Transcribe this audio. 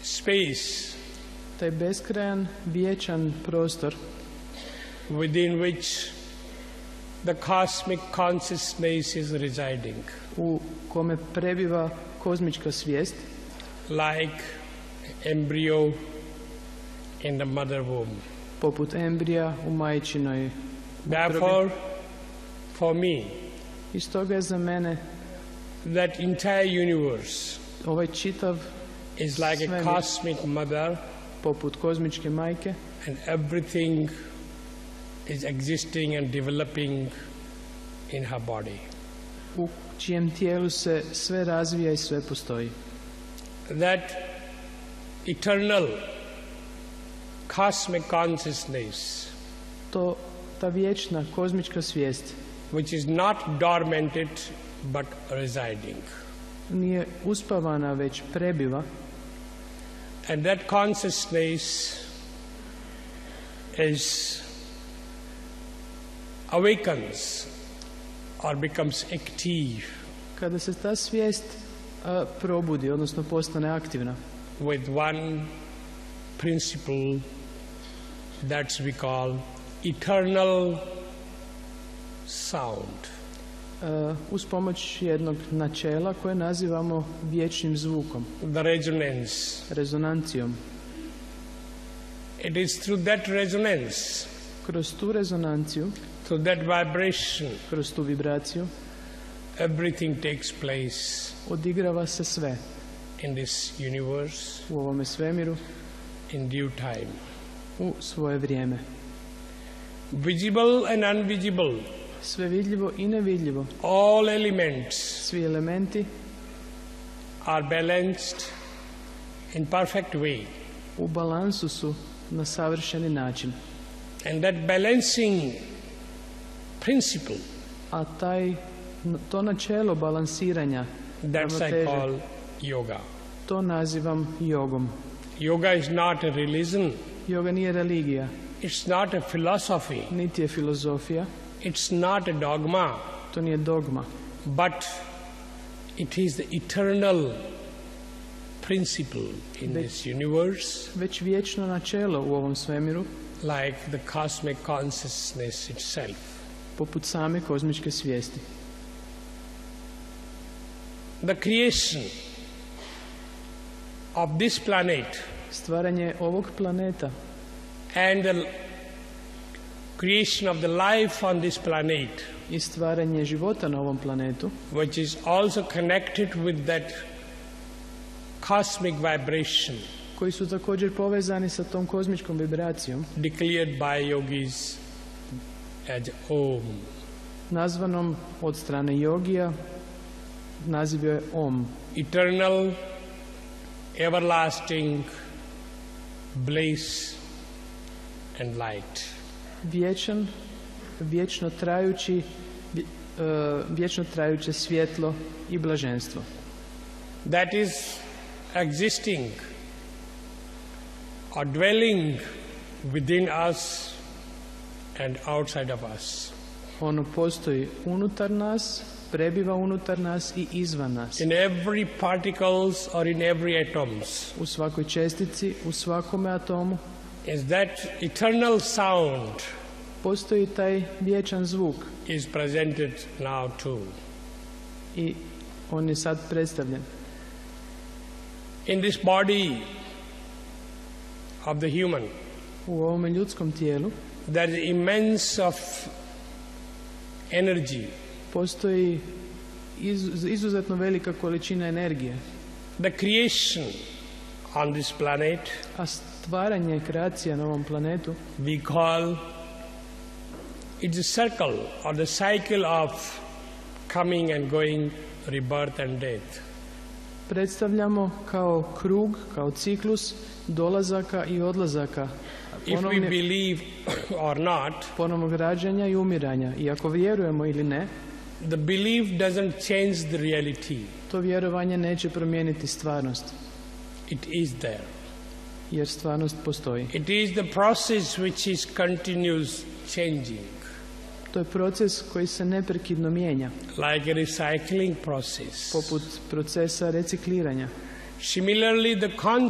space taj beskrajan vječan prostor within which the cosmic consciousness is residing, u kome prebiva kozmička svijest, like embryo in the mother womb. poput embrija u majčinoj utrobi. Therefore, for me, I stoga je za mene that entire universe ovaj čitav is like a svemir cosmic mother, poput kozmičke majke, and everything is existing and developing in her body. u čijem tijelu se sve razvija i sve postoji. That eternal cosmic consciousness, Ta vječna kozmička svijest which is not dormanted but residing. nije uspavana, već prebiva, And that consciousness awakens or becomes active kada se ta svijest probudi, odnosno postane aktivna, with one principle that we call eternal sound. uz pomoć jednog načela koje nazivamo vječnim zvukom, The resonance. rezonancijom. It is through that resonance, Kroz tu rezonanciju, through that vibration, kroz tu vibraciju, everything takes place odigrava se sve in this universe u ovome svemiru in due time. u svoje vrijeme. Visible and invisible, Sve vidljivo i nevidljivo, all elements svi elementi are balanced in perfect way. u balansu su na savršeni način. And that balancing principle, A to načelo balansiranja, that's I ravnoteže, call yoga. to nazivam jogom. Yoga is not a religion, Joga nije religija, it's not a philosophy, niti je filozofija, it's not a dogma, to nije dogma, but it is the eternal principle in this universe, već vječno načelo u ovom svemiru, like the cosmic consciousness itself. poput same kozmičke svijesti. The creation of this planet Stvaranje ovog planeta and the creation of the life on this planet, i stvaranje života na ovom planetu, which is also connected with that cosmic vibration koji su također povezani sa tom kozmičkom vibracijom, declared by yogis as Om. nazvanom od strane jogija, naziv je Om. Eternal, everlasting bliss and light. Vječan, vječno trajuće svjetlo i blaženstvo. That is existing or dwelling within us and outside of us. Ono postoji unutar nas, prebiva unutar nas i izvan nas. In every particles or in every atoms U svakoj čestici, u svakome atomu is that eternal sound postoji taj vječan zvuk is presented now too. i on je sad predstavljen. In this body of the human, U ovome ljudskom tijelu there is immense of energy. postoji izuzetno velika količina energije, The creation on this planet a stvaranje, kreacija na ovom planetu we call it's a circle or the cycle of coming and going, rebirth and death. predstavljamo kao krug, kao ciklus dolazaka i odlazaka, If we believe or not, ponovnog rađanja i umiranja. I ako vjerujemo ili ne, the belief doesn't change the reality. to vjerovanje neće promijeniti stvarnost, It is there. jer stvarnost postoji. It is the process which is continuous changing, To je proces koji se neprekidno mijenja, like a recycling process. poput procesa recikliranja. Similarly, the